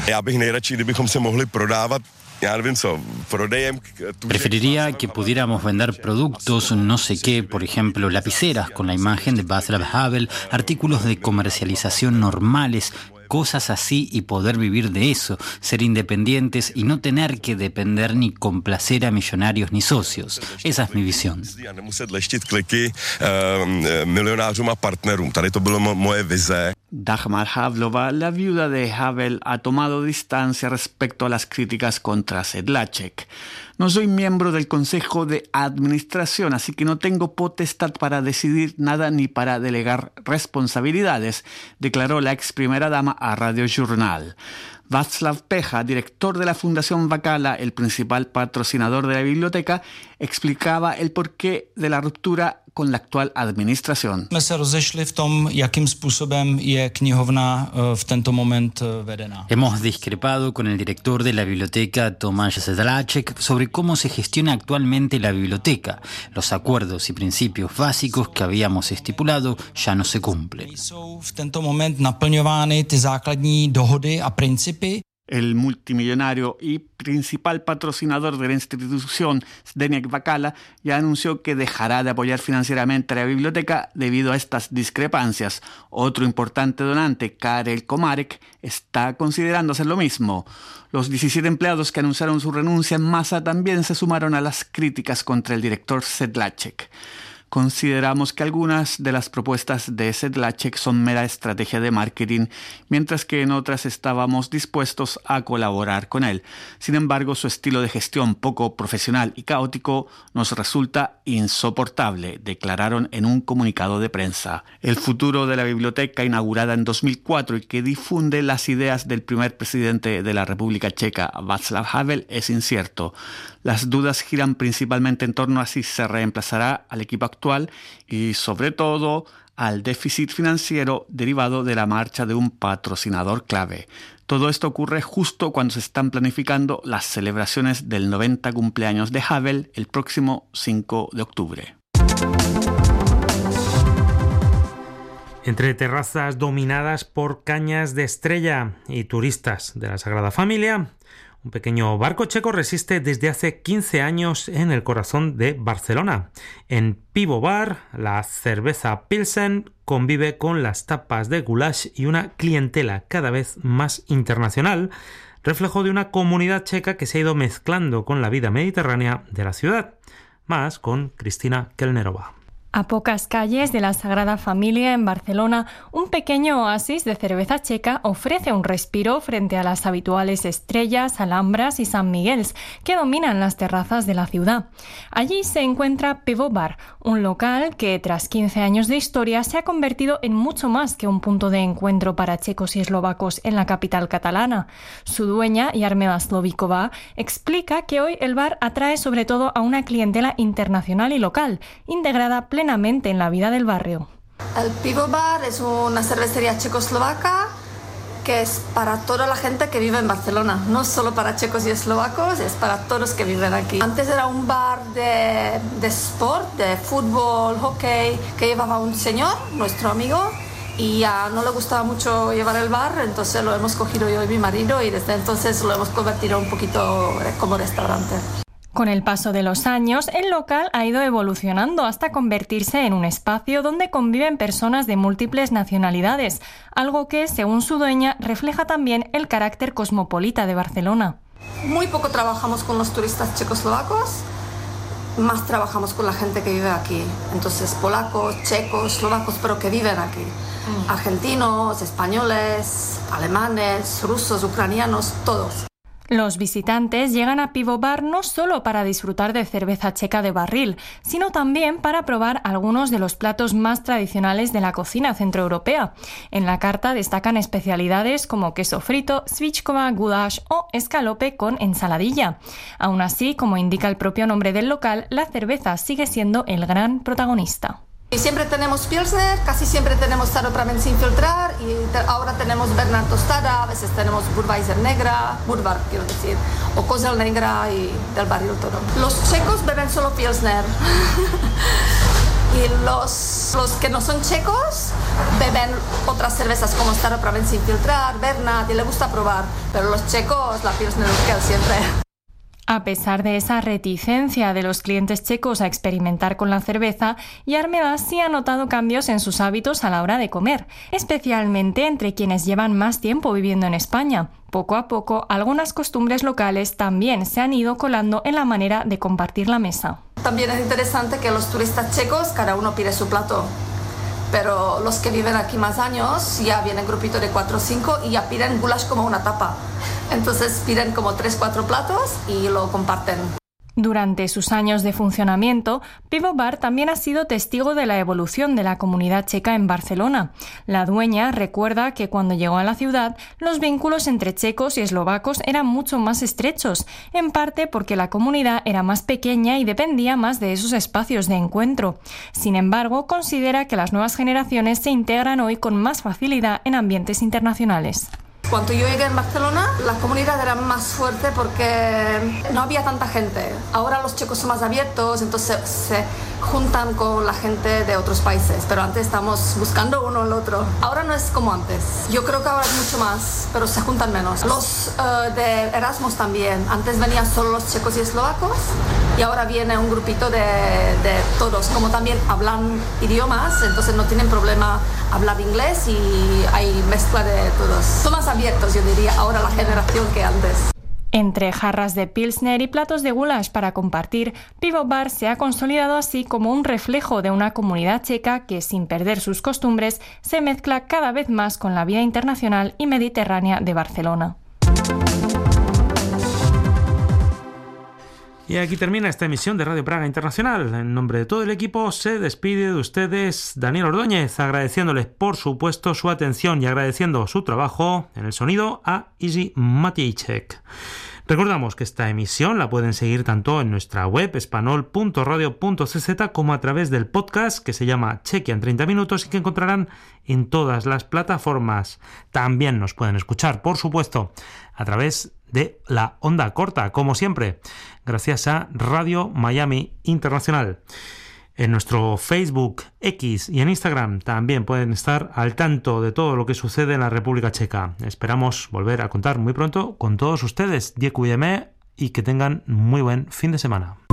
Já bych nejradši, kdybychom se mohli prodávat. Preferiría que pudiéramos vender productos, no sé qué, por ejemplo, lapiceras con la imagen de Václav Havel, artículos de comercialización normales, cosas así y poder vivir de eso, ser independientes y no tener que depender ni complacer a millonarios ni socios. Esa es mi visión. Dagmar Havlova, la viuda de Havel, ha tomado distancia respecto a las críticas contra Sedlacek. No soy miembro del Consejo de Administración, así que no tengo potestad para decidir nada ni para delegar responsabilidades, declaró la ex primera dama a Radio Journal. Václav Pecha, director de la Fundación Vakala, el principal patrocinador de la biblioteca, explicaba el porqué de la ruptura con la actual administración. Hemos discrepado con el director de la biblioteca, Tomáš Sedlacek, sobre cómo se gestiona actualmente la biblioteca. Los acuerdos y principios básicos que habíamos estipulado ya no se cumplen. El multimillonario y principal patrocinador de la institución, Zdeněk Bakala, ya anunció que dejará de apoyar financieramente a la biblioteca debido a estas discrepancias. Otro importante donante, Karel Komarek, está considerando hacer lo mismo. Los 17 empleados que anunciaron su renuncia en masa también se sumaron a las críticas contra el director Sedlacek. Consideramos que algunas de las propuestas de Sedlacek son mera estrategia de marketing, mientras que en otras estábamos dispuestos a colaborar con él. Sin embargo, su estilo de gestión poco profesional y caótico nos resulta insoportable, declararon en un comunicado de prensa. El futuro de la biblioteca, inaugurada en 2004 y que difunde las ideas del primer presidente de la República Checa, Václav Havel, es incierto. Las dudas giran principalmente en torno a si se reemplazará al equipo actual y, sobre todo, al déficit financiero derivado de la marcha de un patrocinador clave. Todo esto ocurre justo cuando se están planificando las celebraciones del 90 cumpleaños de Havel el próximo 5 de octubre. Entre terrazas dominadas por cañas de estrella y turistas de la Sagrada Familia, un pequeño barco checo resiste desde hace 15 años en el corazón de Barcelona. En Pivo Bar, la cerveza Pilsen convive con las tapas de goulash y una clientela cada vez más internacional, reflejo de una comunidad checa que se ha ido mezclando con la vida mediterránea de la ciudad. Más con Cristina Kelnerova. A pocas calles de la Sagrada Familia en Barcelona, un pequeño oasis de cerveza checa ofrece un respiro frente a las habituales Estrellas, Alhambras y San Miguels que dominan las terrazas de la ciudad. Allí se encuentra Pivo Bar, un local que tras 15 años de historia se ha convertido en mucho más que un punto de encuentro para checos y eslovacos en la capital catalana. Su dueña, Jarmila Slovíková, explica que hoy el bar atrae sobre todo a una clientela internacional y local, integrada plenamente en la vida del barrio. El Pivo Bar es una cervecería checoslovaca que es para toda la gente que vive en Barcelona, no solo para checos y eslovacos, es para todos que viven aquí. Antes era un bar de sport, de fútbol, hockey, que llevaba un señor, nuestro amigo, y ya no le gustaba mucho llevar el bar, entonces lo hemos cogido yo y mi marido y desde entonces lo hemos convertido un poquito como restaurante. Con el paso de los años, el local ha ido evolucionando hasta convertirse en un espacio donde conviven personas de múltiples nacionalidades, algo que, según su dueña, refleja también el carácter cosmopolita de Barcelona. Muy poco trabajamos con los turistas checoslovacos, más trabajamos con la gente que vive aquí. Entonces, polacos, checos, eslovacos, pero que viven aquí. Argentinos, españoles, alemanes, rusos, ucranianos, todos. Los visitantes llegan a Pivo Bar no solo para disfrutar de cerveza checa de barril, sino también para probar algunos de los platos más tradicionales de la cocina centroeuropea. En la carta destacan especialidades como queso frito, svíčková, goulash o escalope con ensaladilla. Aún así, como indica el propio nombre del local, la cerveza sigue siendo el gran protagonista. Y siempre tenemos Pilsner, casi siempre tenemos Staropramen sin filtrar y ahora tenemos Bernard tostada, a veces tenemos Budweiser negra, Budvar quiero decir, o Kozel negra y del barrio todo. Los checos beben solo Pilsner y los Los que no son checos beben otras cervezas como Staropramen sin filtrar, Bernat, y le gusta probar, pero los checos la Pilsner Urquell siempre. A pesar de esa reticencia de los clientes checos a experimentar con la cerveza, Jarmeda sí ha notado cambios en sus hábitos a la hora de comer, especialmente entre quienes llevan más tiempo viviendo en España. Poco a poco, algunas costumbres locales también se han ido colando en la manera de compartir la mesa. También es interesante que los turistas checos, cada uno pide su plato. Pero los que viven aquí más años ya vienen grupito de 4 o 5 y ya piden goulash como una tapa. Entonces piden como 3-4 platos y lo comparten. Durante sus años de funcionamiento, Pivo Bar también ha sido testigo de la evolución de la comunidad checa en Barcelona. La dueña recuerda que cuando llegó a la ciudad, los vínculos entre checos y eslovacos eran mucho más estrechos, en parte porque la comunidad era más pequeña y dependía más de esos espacios de encuentro. Sin embargo, considera que las nuevas generaciones se integran hoy con más facilidad en ambientes internacionales. Cuando yo llegué en Barcelona, la comunidad era más fuerte porque no había tanta gente. Ahora los checos son más abiertos, entonces se juntan con la gente de otros países, pero antes estábamos buscando uno al otro. Ahora no es como antes. Yo creo que ahora es mucho más, pero se juntan menos. Los de Erasmus también. Antes venían solo los checos y eslovacos y ahora viene un grupito de todos. Como también hablan idiomas, entonces no tienen problema hablar inglés y hay mezcla de todos. Son más abiertos, yo diría, ahora la generación que antes. Entre jarras de Pilsner y platos de goulash para compartir, Pivo Bar se ha consolidado así como un reflejo de una comunidad checa que, sin perder sus costumbres, se mezcla cada vez más con la vida internacional y mediterránea de Barcelona. Y aquí termina esta emisión de Radio Praga Internacional. En nombre de todo el equipo se despide de ustedes Daniel Ordóñez, agradeciéndoles por supuesto su atención y agradeciendo su trabajo en el sonido a Isi Matijček. Recordamos que esta emisión la pueden seguir tanto en nuestra web espanol.radio.cz como a través del podcast que se llama Chequia en 30 minutos y que encontrarán en todas las plataformas. También nos pueden escuchar, por supuesto, a través de la onda corta, como siempre, gracias a Radio Miami Internacional. En nuestro Facebook, X y en Instagram también pueden estar al tanto de todo lo que sucede en la República Checa. Esperamos volver a contar muy pronto con todos ustedes. Děkujeme y que tengan muy buen fin de semana.